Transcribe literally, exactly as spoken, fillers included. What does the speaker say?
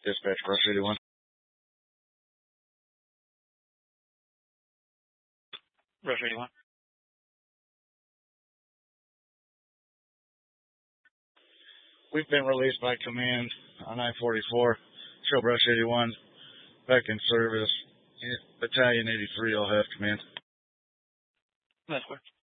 Dispatch, Brush eighty-one. Brush eighty-one. We've been released by command on nine forty-four. Show Brush eighty-one. Back in service. Battalion eighty-three, I'll have command. That's clear.